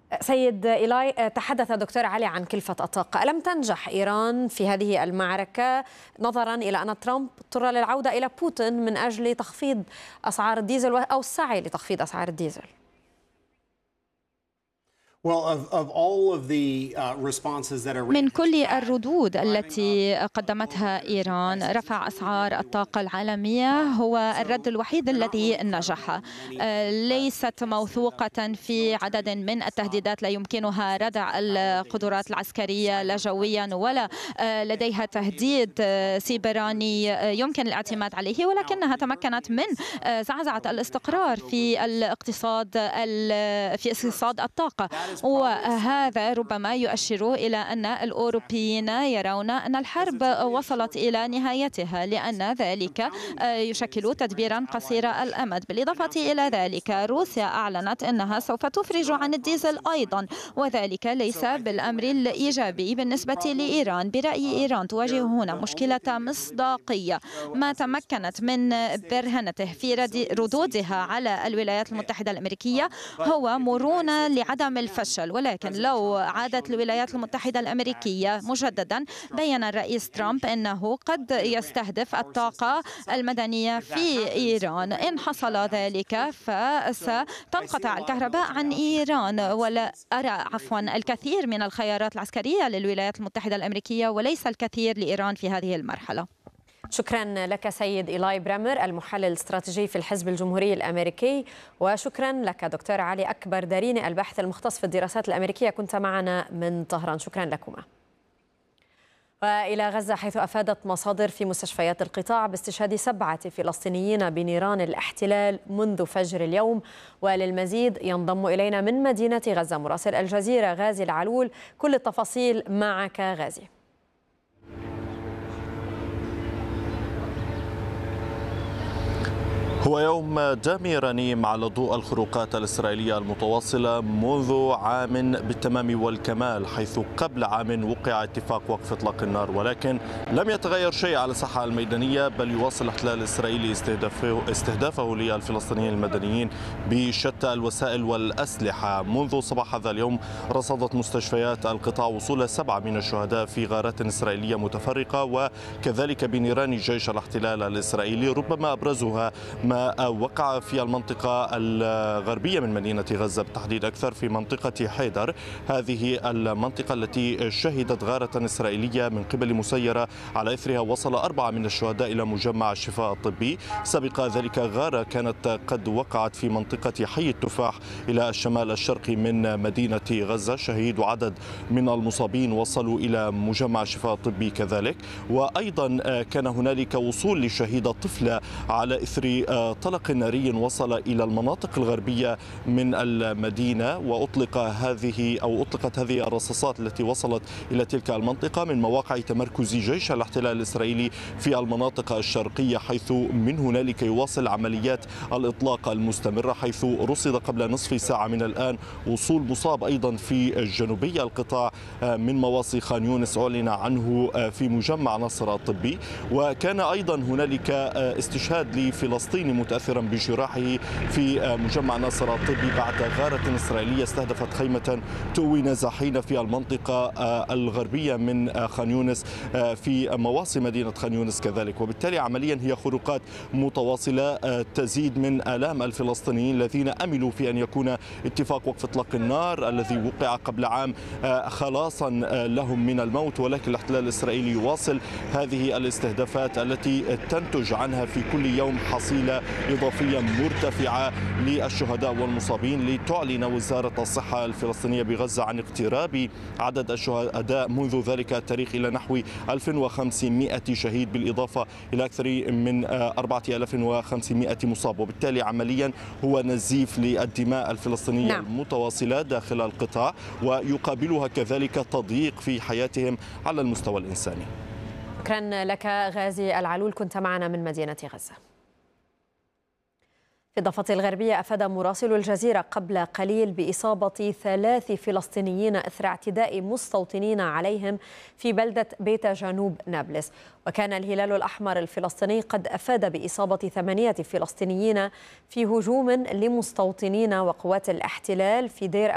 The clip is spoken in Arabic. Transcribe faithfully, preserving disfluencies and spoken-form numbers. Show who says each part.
Speaker 1: سيد إيلاي، تحدث دكتور علي عن كلفة الطاقة. ألم تنجح إيران في هذه المعركة نظرا إلى أن ترامب اضطر للعودة إلى بوتين من أجل تخفيض أسعار الديزل أو السعي لتخفيض أسعار الديزل؟
Speaker 2: من كل الردود التي قدمتها إيران، رفع أسعار الطاقة العالمية هو الرد الوحيد الذي نجح. ليست موثوقة في عدد من التهديدات لا يمكنها ردع القدرات العسكرية لا جويا ولا لديها تهديد سيبراني يمكن الاعتماد عليه، ولكنها تمكنت من زعزعة الاستقرار في الاقتصاد في اقتصاد الطاقة. وهذا ربما يؤشر إلى أن الأوروبيين يرون أن الحرب وصلت إلى نهايتها، لأن ذلك يشكل تدبيرا قصير الأمد. بالإضافة إلى ذلك، روسيا أعلنت أنها سوف تفرج عن الديزل أيضا، وذلك ليس بالأمر الإيجابي بالنسبة لإيران. برأي إيران تواجه هنا مشكلة مصداقية. ما تمكنت من برهنته في ردودها على الولايات المتحدة الأمريكية هو مرونة لعدم الفشل، ولكن لو عادت الولايات المتحدة الأمريكية مجددا، بيّن الرئيس ترامب أنه قد يستهدف الطاقة المدنية في إيران. إن حصل ذلك فستنقطع الكهرباء عن إيران، ولا أرى عفوا الكثير من الخيارات العسكرية للولايات المتحدة الأمريكية وليس الكثير لإيران في هذه المرحلة.
Speaker 1: شكرا لك سيد إيلاي برامر، المحلل الاستراتيجي في الحزب الجمهوري الأمريكي، وشكرا لك دكتور علي أكبر داريني، الباحث المختص في الدراسات الأمريكية، كنت معنا من طهران. شكرا لكما. وإلى غزة، حيث أفادت مصادر في مستشفيات القطاع باستشهاد سبعة فلسطينيين بنيران الاحتلال منذ فجر اليوم. وللمزيد ينضم إلينا من مدينة غزة مراسل الجزيرة غازي العلول. كل التفاصيل معك غازي.
Speaker 3: هو يوم دامي رنيم على ضوء الخروقات الإسرائيلية المتواصلة منذ عام بالتمام والكمال، حيث قبل عام وقع اتفاق وقف إطلاق النار، ولكن لم يتغير شيء على الساحة الميدانية، بل يواصل الاحتلال الإسرائيلي استهدافه, استهدافه للفلسطينيين المدنيين بشتى الوسائل والأسلحة. منذ صباح هذا اليوم رصدت مستشفيات القطاع وصول سبعة من الشهداء في غارات إسرائيلية متفرقة، وكذلك بنيران جيش الاحتلال الإسرائيلي، ربما أبرزها ما وقع في المنطقة الغربية من مدينة غزة، بالتحديد أكثر في منطقة حيدر. هذه المنطقة التي شهدت غارة إسرائيلية من قبل مسيرة، على إثرها وصل أربعة من الشهداء إلى مجمع الشفاء الطبي. سبق ذلك غارة كانت قد وقعت في منطقة حي التفاح إلى الشمال الشرقي من مدينة غزة، شهيد وعدد من المصابين وصلوا إلى مجمع الشفاء الطبي كذلك. وأيضا كان هنالك وصول لشهيدة طفلة على إثر طلق ناري وصل إلى المناطق الغربية من المدينة، وأطلق هذه أو أطلقت هذه الرصاصات التي وصلت إلى تلك المنطقة من مواقع تمركز جيش الاحتلال الإسرائيلي في المناطق الشرقية، حيث من هنالك يواصل عمليات الإطلاق المستمرة، حيث رصد قبل نصف ساعة من الآن وصول مصاب أيضا في جنوبي القطاع من مواصي خان يونس أعلن عنه في مجمع نصر الطبي. وكان أيضا هنالك استشهاد لفلسطيني متأثرا بجراحه في مجمع نصر الطبي بعد غارة إسرائيلية استهدفت خيمة تؤوي نازحين في المنطقة الغربية من خان يونس في مواصي مدينة خان يونس كذلك. وبالتالي عمليا هي خروقات متواصلة تزيد من آلام الفلسطينيين الذين أملوا في أن يكون اتفاق وقف إطلاق النار الذي وقع قبل عام خلاصا لهم من الموت، ولكن الاحتلال الإسرائيلي يواصل هذه الاستهدافات التي تنتج عنها في كل يوم حصيلة إضافية مرتفعة للشهداء والمصابين، لتعلن وزارة الصحة الفلسطينية بغزة عن اقتراب عدد الشهداء منذ ذلك التاريخ إلى نحو ألف وخمسمائة شهيد، بالإضافة إلى أكثر من أربعة آلاف وخمسمائة مصاب. وبالتالي عمليا هو نزيف للدماء الفلسطينية نعم. المتواصلة داخل القطاع، ويقابلها كذلك تضييق في حياتهم على المستوى الإنساني.
Speaker 1: شكرا لك غازي العلول، كنت معنا من مدينة غزة. في الضفة الغربية، أفاد مراسل الجزيرة قبل قليل بإصابة ثلاث فلسطينيين إثر اعتداء مستوطنين عليهم في بلدة بيتا جنوب نابلس. وكان الهلال الأحمر الفلسطيني قد أفاد بإصابة ثمانية فلسطينيين في هجوم لمستوطنين وقوات الاحتلال في دير